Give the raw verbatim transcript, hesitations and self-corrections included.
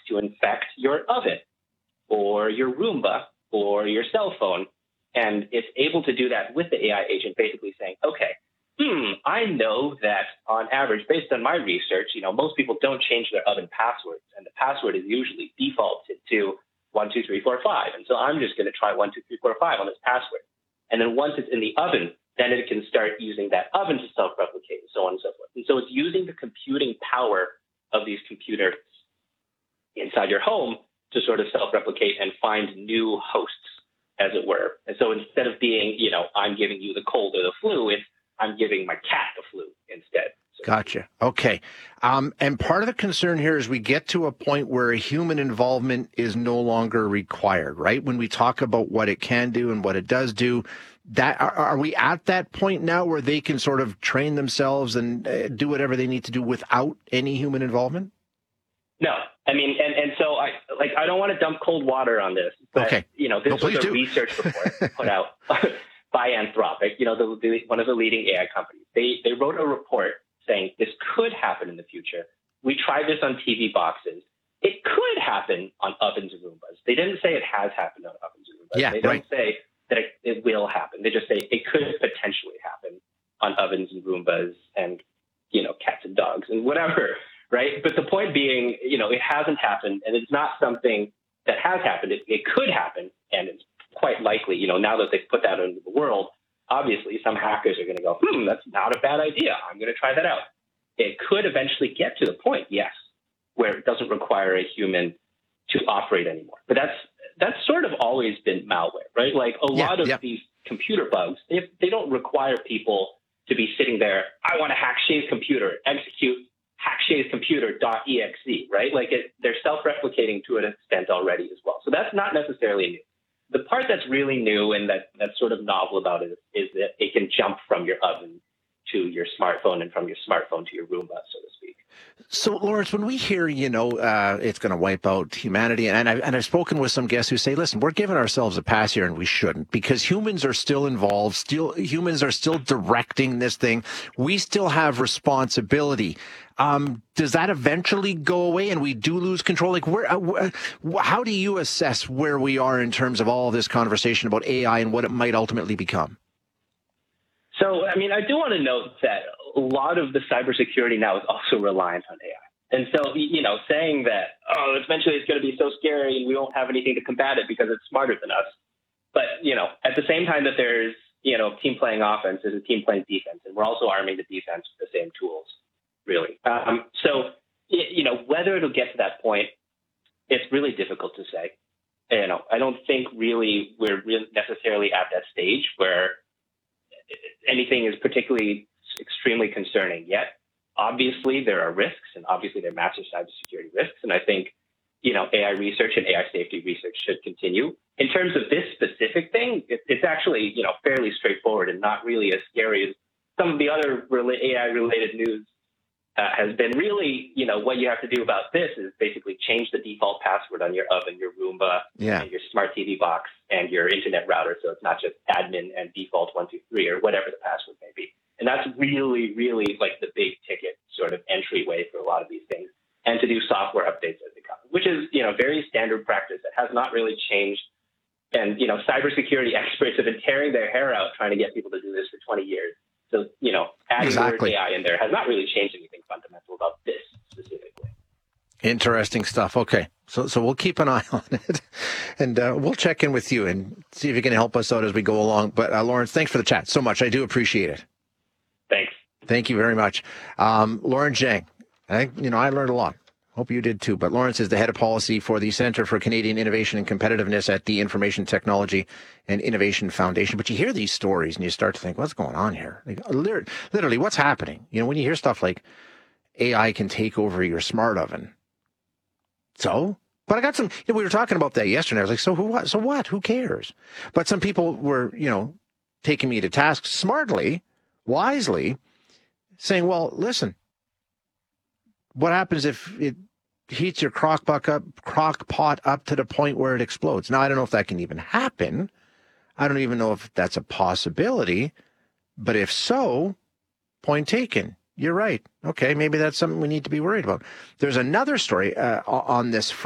to infect your oven or your Roomba or your cell phone. And it's able to do that with the A I agent, basically saying, okay, hmm, I know that on average, based on my research, you know, most people don't change their oven passwords, and the password is usually defaulted to one, two, three, four, five. And so I'm just going to try one, two, three, four, five on this password. And then once it's in the oven, then it can start using that oven to self-replicate and so on and so forth. And so it's using the computing power of these computers inside your home to sort of self-replicate and find new hosts, as it were. And so instead of being, you know, I'm giving you the cold or the flu, it's I'm giving my cat the flu instead. So. Gotcha. Okay. Um, and part of the concern here is we get to a point where human involvement is no longer required, right? When we talk about what it can do and what it does do, that are, are we at that point now where they can sort of train themselves and uh, do whatever they need to do without any human involvement? No. I mean, and, and so I like I don't want to dump cold water on this, but, okay. you know, this no, was a do. research report put out by Anthropic, you know, the, the, one of the leading A I companies. They they wrote a report saying this could happen in the future. We tried this on T V boxes. It could happen on ovens and Roombas. They didn't say it has happened on ovens and Roombas. Yeah, they don't right. say that it, it will happen. They just say it could potentially happen on ovens and Roombas and, you know, cats and dogs and whatever, right? But the point being, you know, it hasn't happened, and it's not something that has happened. It, it could happen, and it's quite likely, you know, now that they've put that into the world, obviously some hackers are going to go, hmm, that's not a bad idea. I'm going to try that out. It could eventually get to the point, yes, where it doesn't require a human to operate anymore. But that's that's sort of always been malware, right? Like a yeah, lot of yeah. these computer bugs, they, they don't require people to be sitting there, I want to hack Shay's computer, execute hack Shay's computer.exe, right? Like it, they're self-replicating to an extent already as well. So that's not necessarily new. The part that's really new and that, that's sort of novel about it is that it can jump from your oven to your smartphone and from your smartphone to your Roomba, so to speak. So, Lawrence, when we hear, you know, uh, it's going to wipe out humanity, and, I've, and I've spoken with some guests who say, listen, we're giving ourselves a pass here, and we shouldn't, because humans are still involved, still humans are still directing this thing. We still have responsibility. Um, does that eventually go away and we do lose control? Like, where, uh, how do you assess where we are in terms of all this conversation about A I and what it might ultimately become? So, I mean, I do want to note that a lot of the cybersecurity now is also reliant on A I. And so, you know, saying that, oh, eventually it's going to be so scary and we won't have anything to combat it because it's smarter than us. But, you know, at the same time that there's, you know, team playing offense, there's a team playing defense. And we're also arming the defense with the same tools, really. Um, so, you know, whether it'll get to that point, it's really difficult to say. You know, I don't think really we're really necessarily at that stage where anything is particularly extremely concerning yet. Obviously, there are risks, and obviously there are massive cybersecurity risks. And I think, you know, A I research and A I safety research should continue. In terms of this specific thing, it, it's actually, you know, fairly straightforward and not really as scary as some of the other A I-related news uh, has been. Really, you know, what you have to do about this is basically change the default password on your oven, your Roomba, yeah. and your smart T V box, and your internet router. So it's not just admin and default one two three or whatever the password may be. And that's really, really like the big ticket sort of entryway for a lot of these things. And to do software updates as they come, which is, you know, very standard practice. It has not really changed. And, you know, cybersecurity experts have been tearing their hair out trying to get people to do this for twenty years. So, you know, adding exactly. the word A I in there has not really changed anything fundamental about this specifically. Interesting stuff. Okay. So so we'll keep an eye on it, and uh, we'll check in with you and see if you can help us out as we go along. But, uh, Lawrence, thanks for the chat so much. I do appreciate it. Thanks. Thank you very much. Um, Lawrence Zhang, I, you know, I learned a lot. Hope you did too. But Lawrence is the head of policy for the Centre for Canadian Innovation and Competitiveness at the Information Technology and Innovation Foundation. But you hear these stories and you start to think, what's going on here? Like, literally, what's happening? You know, when you hear stuff like A I can take over your smart oven. So, but I got some, you know, we were talking about that yesterday. I was like, so who, what? So what? Who cares? But some people were, you know, taking me to task smartly, wisely, saying, well, listen, what happens if it heats your crock pot up, crock pot up to the point where it explodes? Now, I don't know if that can even happen. I don't even know if that's a possibility. But if so, point taken. You're right. Okay, maybe that's something we need to be worried about. There's another story uh, on this